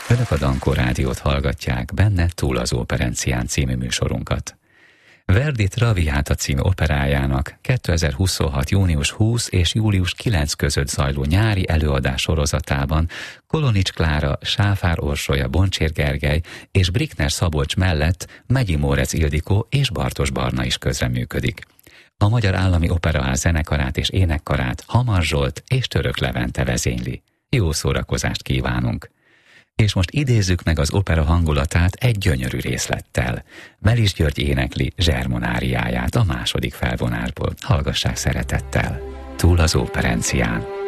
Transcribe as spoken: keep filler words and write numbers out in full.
Önök a Dankó Rádiót hallgatják, benne Túl az Operencián című műsorunkat. Verdi Traviata című operájának kétezer-huszonhat. június huszadika és július kilencedike között zajló nyári előadás sorozatában Kolonics Klára, Sáfár Orsolya, Boncsér Gergely és Brickner Szabolcs mellett Megyi Mórez Ildikó és Bartos Barna is közreműködik. A Magyar Állami Operaház zenekarát és énekkarát Hamar Zsolt és Török Levente vezényli. Jó szórakozást kívánunk! És most idézzük meg az opera hangulatát egy gyönyörű részlettel. Melis György énekli Zsermonáriáját a második felvonásból. Hallgassák szeretettel. Túl az Operencián.